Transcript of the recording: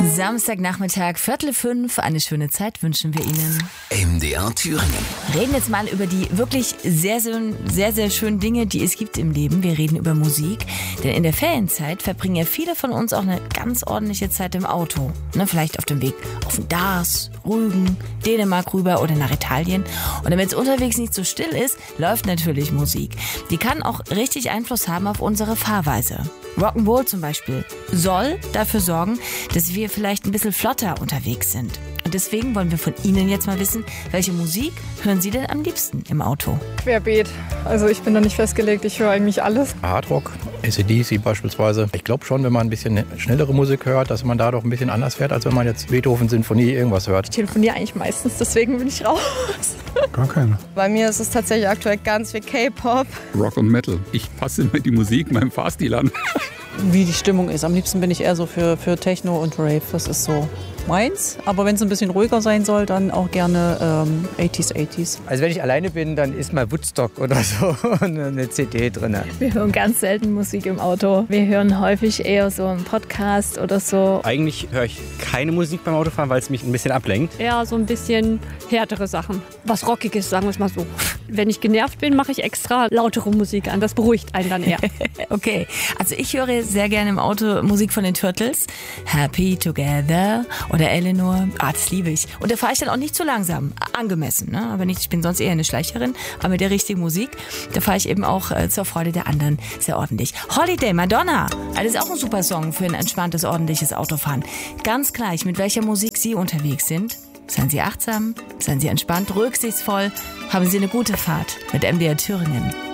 Samstagnachmittag, 4:45, eine schöne Zeit wünschen wir Ihnen. MDR Thüringen. Reden jetzt mal über die wirklich sehr, sehr schönen Dinge, die es gibt im Leben. Wir reden über Musik, denn in der Ferienzeit verbringen ja viele von uns auch eine ganz ordentliche Zeit im Auto. Ne, vielleicht auf dem Weg auf den Dars, Rügen, Dänemark rüber oder nach Italien. Und damit es unterwegs nicht so still ist, läuft natürlich Musik. Die kann auch richtig Einfluss haben auf unsere Fahrweise. Rock'n'Roll zum Beispiel soll dafür sorgen, dass wir vielleicht ein bisschen flotter unterwegs sind. Und deswegen wollen wir von Ihnen jetzt mal wissen, welche Musik hören Sie denn am liebsten im Auto? Querbeet. Also ich bin da nicht festgelegt, ich höre eigentlich alles. Hardrock, AC/DC beispielsweise. Ich glaube schon, wenn man ein bisschen schnellere Musik hört, dass man da doch ein bisschen anders fährt, als wenn man jetzt Beethoven, Sinfonie, irgendwas hört. Ich telefoniere eigentlich meistens, deswegen bin ich raus. Gar keine. Bei mir ist es tatsächlich aktuell ganz viel K-Pop. Rock und Metal. Ich passe immer die Musik meinem Fahrstil an. Wie die Stimmung ist. Am liebsten bin ich eher so für Techno und Rave. Das ist so meins. Aber wenn es ein bisschen ruhiger sein soll, dann auch gerne 80s. Also wenn ich alleine bin, dann ist mal Woodstock oder so eine CD drin. Wir hören ganz selten Musik im Auto. Wir hören häufig eher so einen Podcast oder so. Eigentlich höre ich keine Musik beim Autofahren, weil es mich ein bisschen ablenkt. Ja, so ein bisschen härtere Sachen. Was Rockiges, sagen wir es mal so. Wenn ich genervt bin, mache ich extra lautere Musik an. Das beruhigt einen dann eher. Okay, also ich höre sehr gerne im Auto Musik von den Turtles. Happy Together oder Eleanor. Das liebe ich. Und da fahre ich dann auch nicht zu langsam. Angemessen, ne? Aber nicht, ich bin sonst eher eine Schleicherin. Aber mit der richtigen Musik, da fahre ich eben auch zur Freude der anderen sehr ordentlich. Holiday, Madonna. Das ist auch ein super Song für ein entspanntes, ordentliches Autofahren. Ganz gleich, mit welcher Musik Sie unterwegs sind. Seien Sie achtsam, seien Sie entspannt, rücksichtsvoll, haben Sie eine gute Fahrt mit MDR Thüringen.